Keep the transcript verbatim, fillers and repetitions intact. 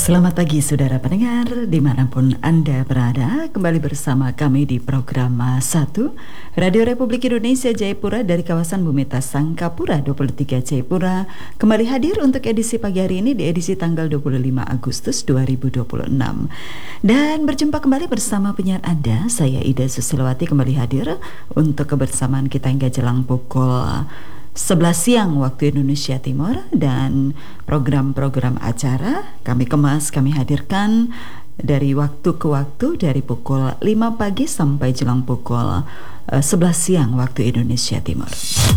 Selamat pagi saudara pendengar dimanapun Anda berada. Kembali bersama kami di program satu Radio Republik Indonesia Jayapura dari kawasan Bumita Sangkapura dua puluh tiga Jayapura. Kembali hadir untuk edisi pagi hari ini di edisi tanggal dua puluh lima Agustus dua ribu dua puluh enam. Dan berjumpa kembali bersama penyiar Anda, saya Ida Susilowati kembali hadir untuk kebersamaan kita hingga jelang pukul sebelas siang waktu Indonesia Timur. Dan program-program acara kami kemas, kami hadirkan dari waktu ke waktu, dari pukul lima pagi sampai jelang pukul uh, sebelas siang waktu Indonesia Timur.